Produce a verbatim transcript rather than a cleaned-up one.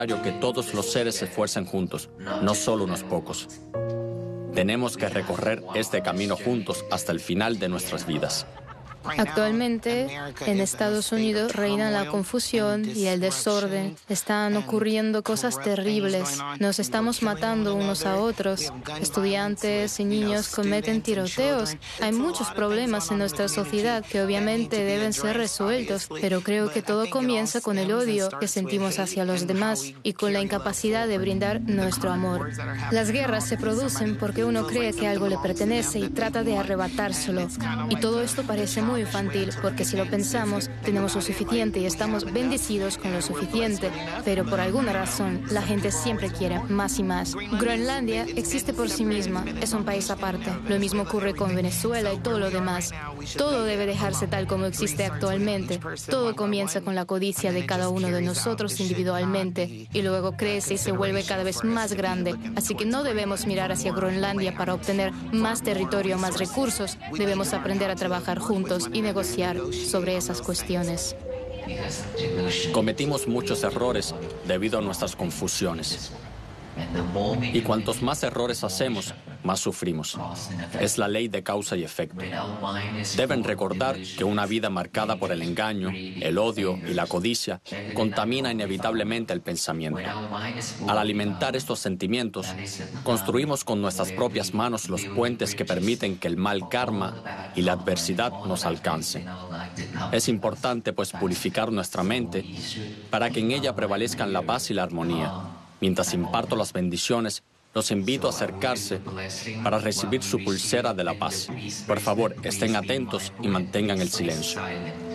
que todos los seres se esfuercen juntos, no solo unos pocos. Tenemos que recorrer este camino juntos hasta el final de nuestras vidas. Actualmente, en Estados Unidos reina la confusión y el desorden. Están ocurriendo cosas terribles. Nos estamos matando unos a otros. Estudiantes y niños cometen tiroteos. Hay muchos problemas en nuestra sociedad que obviamente deben ser resueltos, pero creo que todo comienza con el odio que sentimos hacia los demás y con la incapacidad de brindar nuestro amor. Las guerras se producen porque uno cree que algo le pertenece y trata de arrebatárselo. Y todo esto parece muy muy infantil, porque si lo pensamos, tenemos lo suficiente y estamos bendecidos con lo suficiente, pero por alguna razón la gente siempre quiere más y más. Groenlandia existe por sí misma, es un país aparte. Lo mismo ocurre con Venezuela y todo lo demás. Todo debe dejarse tal como existe actualmente. Todo comienza con la codicia de cada uno de nosotros individualmente y luego crece y se vuelve cada vez más grande. Así que no debemos mirar hacia Groenlandia para obtener más territorio, más recursos. Debemos aprender a trabajar juntos y negociar sobre esas cuestiones. Cometimos muchos errores debido a nuestras confusiones. Y cuantos más errores hacemos, más sufrimos. Es la ley de causa y efecto. Deben recordar que una vida marcada por el engaño, el odio y la codicia contamina inevitablemente el pensamiento. Al alimentar estos sentimientos, construimos con nuestras propias manos los puentes que permiten que el mal karma y la adversidad nos alcancen. Es importante, pues, purificar nuestra mente para que en ella prevalezcan la paz y la armonía. Mientras imparto las bendiciones, los invito a acercarse para recibir su pulsera de la paz. Por favor, estén atentos y mantengan el silencio.